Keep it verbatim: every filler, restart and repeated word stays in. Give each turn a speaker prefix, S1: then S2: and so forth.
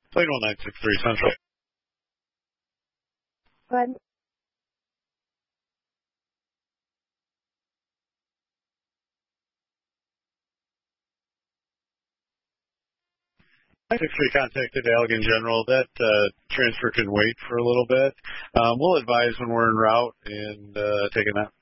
S1: Plane one nine six three Central.
S2: Go ahead.
S1: nine six three contacted Allegan General. That uh, transfer can wait for a little bit. Um, we'll advise when we're en route and uh, take a nap.